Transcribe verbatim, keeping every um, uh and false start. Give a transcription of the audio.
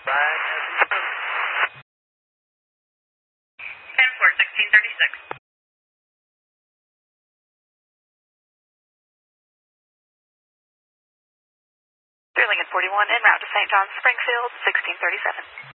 Bye. ten four, sixteen thirty-six. Sterling at forty-one, en route to Saint John's, Springfield, sixteen thirty-seven.